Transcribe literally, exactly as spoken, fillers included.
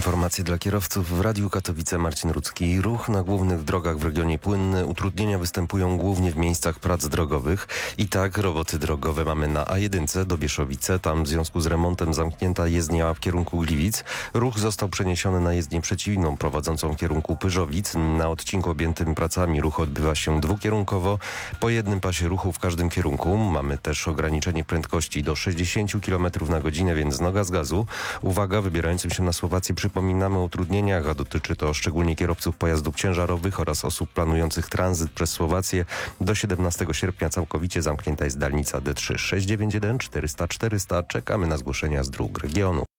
Informacje dla kierowców w Radiu Katowice. Marcin Rudzki. Ruch na głównych drogach w regionie płynny. Utrudnienia występują głównie w miejscach prac drogowych. I tak roboty drogowe mamy na A jeden do Bieszowice. Tam w związku z remontem zamknięta jezdnia w kierunku Gliwic. Ruch został przeniesiony na jezdnię przeciwną prowadzącą w kierunku Pyrzowic. Na odcinku objętym pracami ruch odbywa się dwukierunkowo. Po jednym pasie ruchu w każdym kierunku. Mamy też ograniczenie prędkości do sześćdziesiąt kilometrów na godzinę, więc noga z gazu. Uwaga, wybierającym się na Słowację przypominamy o utrudnieniach, a dotyczy to szczególnie kierowców pojazdów ciężarowych oraz osób planujących tranzyt przez Słowację. Do siedemnastego sierpnia całkowicie zamknięta jest dalnica D trzy sześć dziewięć jeden czterysta czterysta. Czekamy na zgłoszenia z dróg regionu.